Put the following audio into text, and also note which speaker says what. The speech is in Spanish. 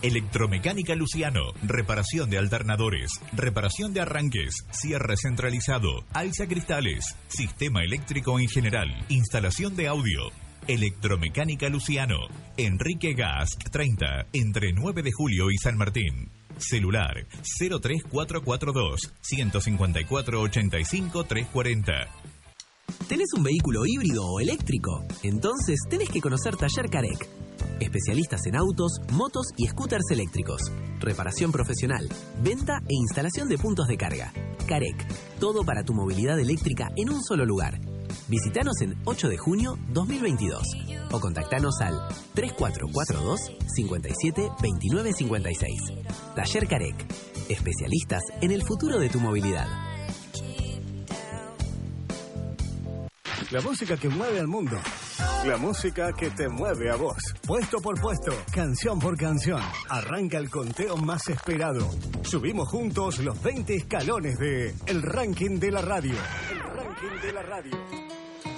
Speaker 1: Electromecánica Luciano, reparación de alternadores, reparación de arranques, cierre centralizado, alza cristales, sistema eléctrico en general, instalación de audio. Electromecánica Luciano, Enrique Gask 30, entre 9 de julio y San Martín. Celular 03442 154 85 340.
Speaker 2: ¿Tenés un vehículo híbrido o eléctrico? Entonces tenés que conocer Taller Carec. Especialistas en autos, motos y scooters eléctricos. Reparación profesional, venta e instalación de puntos de carga. Carec, todo para tu movilidad eléctrica en un solo lugar. Visítanos en 8 de junio 2022 o contactanos al 3442 57 29 56. Taller Carec, especialistas en el futuro de tu movilidad.
Speaker 3: La música que mueve al mundo. La música que te mueve a vos. Puesto por puesto, canción por canción. Arranca el conteo más esperado. Subimos juntos los 20 escalones de El Ranking de la Radio. El Ranking de la Radio.